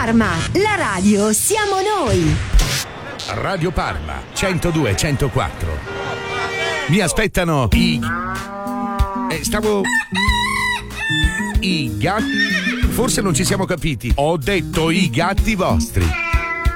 Parma, la radio siamo noi. Radio Parma 102-104. Mi aspettano i gatti. Forse non ci siamo capiti. Ho detto i gatti vostri.